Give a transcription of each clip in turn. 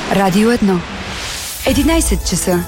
Радио 1. 11 часа.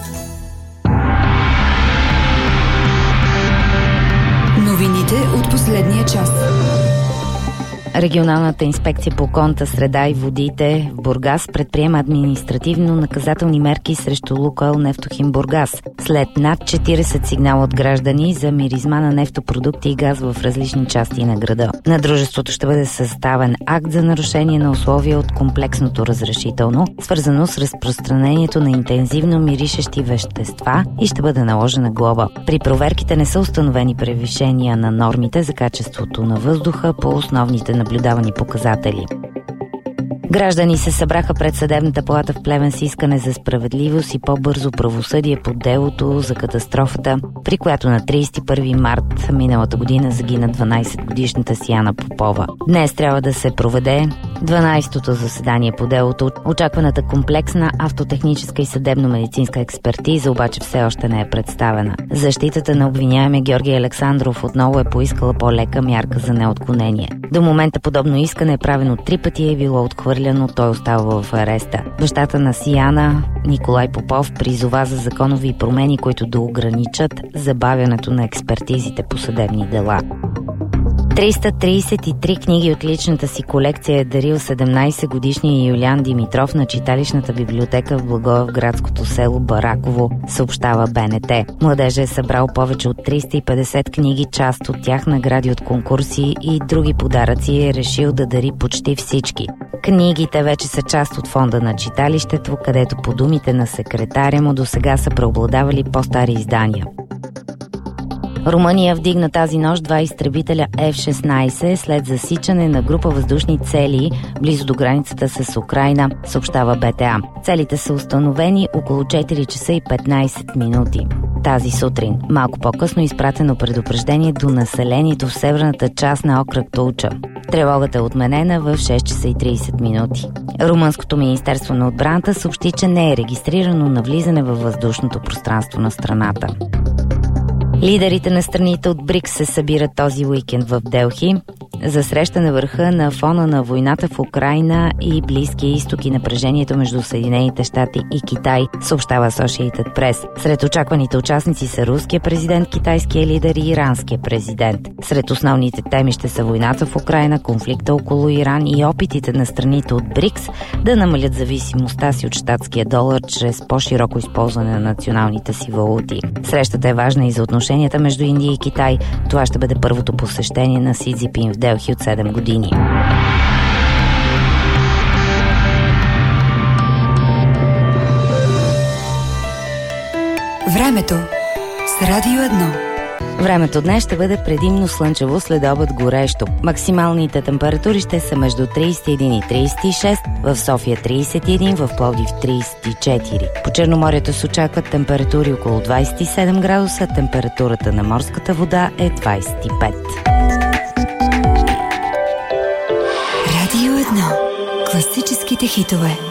Новините от последния час. Регионалната инспекция по околната среда и водите в Бургас предприема административно-наказателни мерки срещу Лукойл Нефтохим Бургас след над 40 сигнала от граждани за миризма на нефтопродукти и газ в различни части на града. На дружеството ще бъде съставен акт за нарушение на условия от комплексното разрешително, свързано с разпространението на интензивно миришещи вещества, и ще бъде наложена глоба. При проверките не са установени превишения на нормите за качеството на въздуха по основните наблюдавани показатели. Граждани се събраха пред съдебната палата в Плевен с искане за справедливост и по-бързо правосъдие по делото за катастрофата, при която на 31 март миналата година загина 12-годишната Сияна Попова. Днес трябва да се проведе 12-то заседание по делото. Очакваната комплексна автотехническа и съдебно-медицинска експертиза обаче все още не е представена. Защитата на обвиняемия Георги Александров отново е поискала по-лека мярка за неотклонение. До момента подобно искане е правено 3 пъти и е било отхвърляно, той остава в ареста. Бащата на Сияна, Николай Попов, призова за законови промени, които да ограничат забавянето на експертизите по съдебни дела. 333 книги от личната си колекция е дарил 17-годишния Юлиан Димитров на читалищната библиотека в благоевградското село Бараково, съобщава БНТ. Младежът е събрал повече от 350 книги, част от тях награди от конкурси и други подаръци, и е решил да дари почти всички. Книгите вече са част от фонда на читалището, където по думите на секретаря му досега са преобладавали по-стари издания. Румъния вдигна тази нощ 2 изтребителя F-16 след засичане на група въздушни цели близо до границата с Украйна, съобщава БТА. Целите са установени около 4 часа и 15 минути. Тази сутрин, малко по-късно, изпратено предупреждение до населението в северната част на окръг Тулча. Тревогата е отменена в 6 часа и 30 минути. Румънското министерство на отбраната съобщи, че не е регистрирано навлизане във въздушното пространство на страната. Лидерите на страните от БРИКС се събират този уикенд в Делхи за среща на върха на фона на войната в Украйна и Близкия изток и напрежението между Съединените щати и Китай, съобщава Associated Press. Сред очакваните участници са руския президент, китайския лидер и иранския президент. Сред основните теми ще са войната в Украйна, конфликта около Иран и опитите на страните от БРИКС да намалят зависимостта си от щатския долар чрез по-широко използване на националните си валути. Срещата е важна и за отношенията между Индия и Китай. Това ще бъде първото посещение на Си Цзинпин в Делхи от 7 години. Времето с Радио 1. Времето днес ще бъде предимно слънчево, следобед горещо. Максималните температури ще са между 31 и 36, в София 31, в Пловдив 34. По Черноморието се очакват температури около 27 градуса, температурата на морската вода е 25. Радио 1. Класическите хитове.